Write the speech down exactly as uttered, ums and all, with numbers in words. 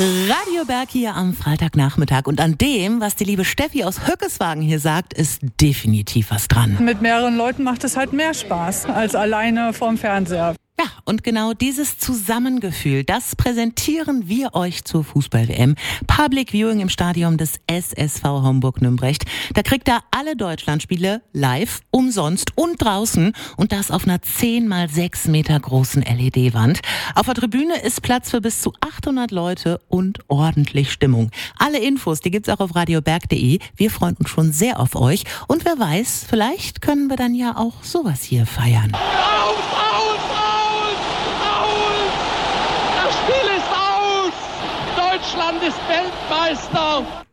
Radio Berg hier am Freitagnachmittag. Und an dem, was die liebe Steffi aus Höckeswagen hier sagt, ist definitiv was dran. Mit mehreren Leuten macht es halt mehr Spaß als alleine vorm Fernseher. Ja, und genau dieses Zusammengefühl, das präsentieren wir euch zur Fußball-W M. Public Viewing im Stadion des S S V Homburg-Nürnberg. Da kriegt ihr alle Deutschlandspiele live, umsonst und draußen. Und das auf einer zehn mal sechs Meter großen L E D-Wand. Auf der Tribüne ist Platz für bis zu achthundert Leute und ordentlich Stimmung. Alle Infos, die gibt's auch auf radioberg punkt de. Wir freuen uns schon sehr auf euch. Und wer weiß, vielleicht können wir dann ja auch sowas hier feiern. Aus, aus, aus, aus! Das Spiel ist aus! Deutschland ist Weltmeister!